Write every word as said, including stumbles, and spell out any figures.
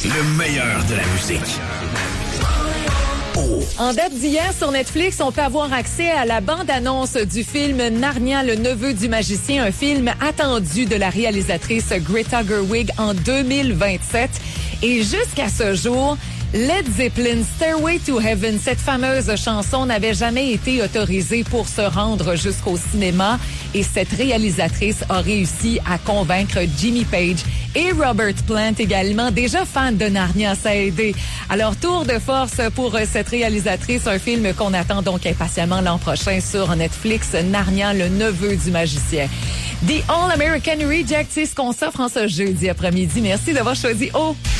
Le meilleur de la musique. Oh. En date d'hier, sur Netflix, on peut avoir accès à la bande-annonce du film Narnia, le neveu du magicien, un film attendu de la réalisatrice Greta Gerwig en deux mille vingt-sept. Et jusqu'à ce jour, Led Zeppelin, Stairway to Heaven, cette fameuse chanson n'avait jamais été autorisée pour se rendre jusqu'au cinéma et cette réalisatrice a réussi à convaincre Jimmy Page et Robert Plant également, déjà fans de Narnia, ça a aidé. Alors, tour de force pour cette réalisatrice, un film qu'on attend donc impatiemment l'an prochain sur Netflix, Narnia, le neveu du magicien. The All American Reject, c'est ce qu'on s'offre en ce jeudi après-midi. Merci d'avoir choisi O.